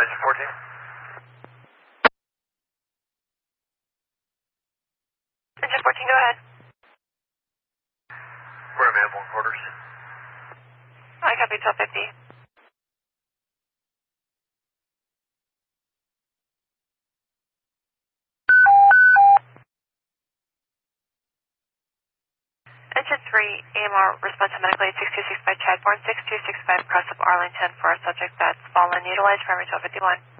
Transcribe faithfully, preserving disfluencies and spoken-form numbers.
Engine fourteen. Engine fourteen, go ahead. We're available in quarters. I copy twelve fifty. Engine three, A M R, response to medical aid six two six five, Chadbourne six two six five, cross up Arlington for a subject that's fallen, utilized for twelve fifty-one.